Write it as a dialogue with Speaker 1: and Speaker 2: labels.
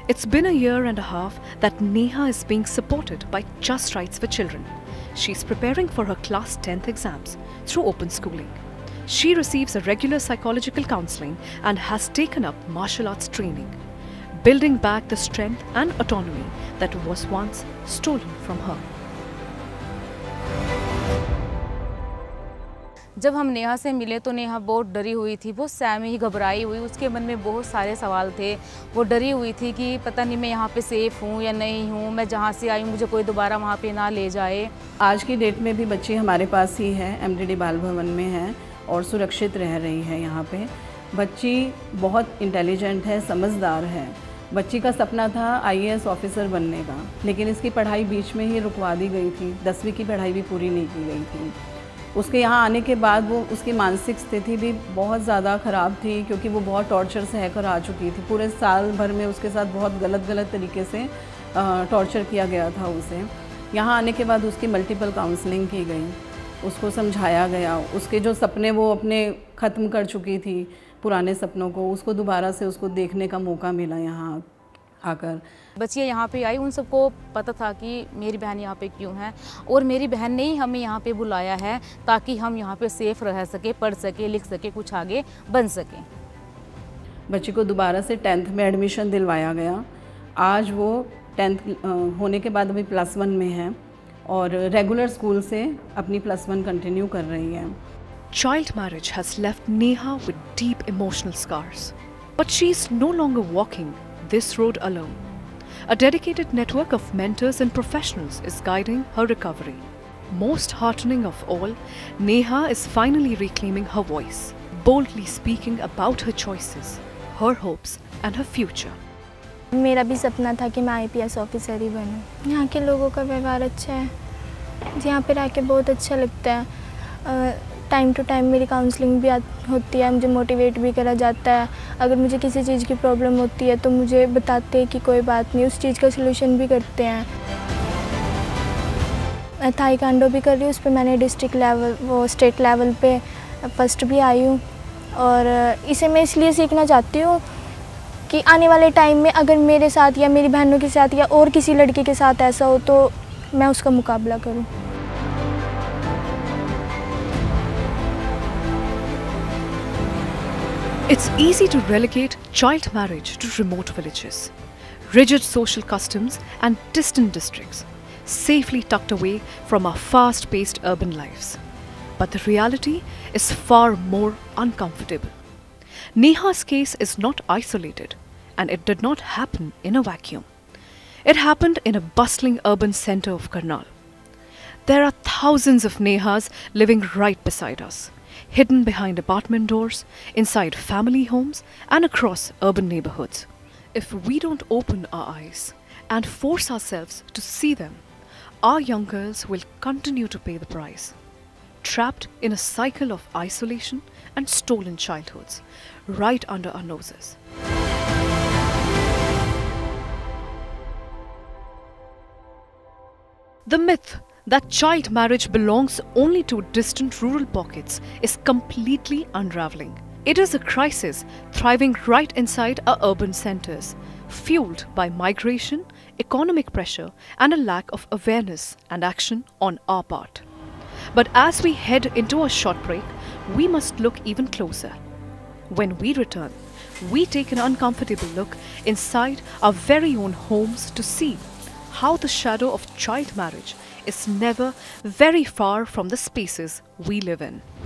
Speaker 1: It's been a year and a half that Neha is being supported by Just Rights for Children. She's preparing for her class 10th exams through open schooling. She receives a regular psychological counseling and has taken up martial arts training, building back the strength and autonomy that was once stolen from her.
Speaker 2: जब हम नेहा से मिले तो नेहा बहुत डरी हुई थी, बहुत सहमी ही घबराई हुई। उसके मन में बहुत सारे सवाल थे। वो डरी हुई थी कि पता नहीं मैं यहाँ पे सेफ़ हूँ या नहीं हूँ, मैं जहाँ से आई हूँ मुझे कोई दोबारा वहाँ पे ना ले जाए।
Speaker 3: आज की डेट में भी बच्ची हमारे पास ही है, एमडीडी बाल भवन में है और सुरक्षित रह रही है। यहाँ पे बच्ची बहुत इंटेलिजेंट है, समझदार है। बच्ची का सपना था आईएएस ऑफिसर बनने का, लेकिन इसकी पढ़ाई बीच में ही रुकवा दी गई थी। 10वीं की पढ़ाई भी पूरी नहीं की गई थी। उसके यहाँ आने के बाद वो उसकी मानसिक स्थिति भी बहुत ज़्यादा ख़राब थी, क्योंकि वो बहुत टॉर्चर सहकर आ चुकी थी। पूरे साल भर में उसके साथ बहुत गलत तरीके से टॉर्चर किया गया था उसे। यहाँ आने के बाद उसकी मल्टीपल काउंसलिंग की गई, उसको समझाया गया। उसके जो सपने वो अपने ख़त्म कर चुकी थी, पुराने सपनों को, उसको दोबारा से उसको देखने का मौका मिला यहाँ आकर।
Speaker 2: बच्चियाँ यहाँ पे आई, उन सबको पता था कि मेरी बहन यहाँ पे क्यों है, और मेरी बहन ने ही हमें यहाँ पे बुलाया है ताकि हम यहाँ पे सेफ़ रह सके, पढ़ सके, लिख सके, कुछ आगे बन सके।
Speaker 3: बच्ची को दोबारा से 10th में एडमिशन दिलवाया गया। आज वो 10th होने के बाद अभी +1 में है और रेगुलर स्कूल से अपनी +1 कंटिन्यू कर रही है।
Speaker 1: Child marriage has left Neha with deep emotional scars. But she's no longer walking this road alone. A dedicated network of mentors and professionals is guiding her recovery. Most heartening of all, Neha is finally reclaiming her voice, boldly speaking about her choices, her hopes and her future.
Speaker 4: मेरा भी सपना था कि मैं IPS officer ही बनूं। यहाँ के लोगों का व्यवहार अच्छा है, यहाँ पे रह के बहुत अच्छा लगता है। टाइम टू टाइम मेरी काउंसलिंग भी होती है, मुझे मोटिवेट भी करा जाता है। अगर मुझे किसी चीज़ की प्रॉब्लम होती है तो मुझे बताते हैं कि कोई बात नहीं, उस चीज़ का सलूशन भी करते हैं। मैं ताइक्वांडो भी कर रही हूँ, उस पर मैंने डिस्ट्रिक्ट लेवल वो स्टेट लेवल पे फर्स्ट भी आई हूँ। और इसे मैं इसलिए सीखना चाहती हूँ कि आने वाले टाइम में अगर मेरे साथ या मेरी बहनों के साथ या और किसी लड़की के साथ ऐसा हो तो मैं उसका मुकाबला करूँ।
Speaker 1: It's easy to relegate child marriage to remote villages, rigid social customs and distant districts, safely tucked away from our fast-paced urban lives. But the reality is far more uncomfortable. Neha's case is not isolated, and it did not happen in a vacuum. It happened in a bustling urban centre of Karnal. There are thousands of Nehas living right beside us, hidden behind apartment doors, inside family homes and across urban neighborhoods. If we don't open our eyes and force ourselves to see them, our young girls will continue to pay the price, trapped in a cycle of isolation and stolen childhoods right under our noses. The myth that child marriage belongs only to distant rural pockets is completely unraveling. It is a crisis thriving right inside our urban centers, fueled by migration, economic pressure, and a lack of awareness and action on our part. But as we head into a short break, we must look even closer. When we return, we take an uncomfortable look inside our very own homes to see how the shadow of child marriage is never very far from the spaces we live in.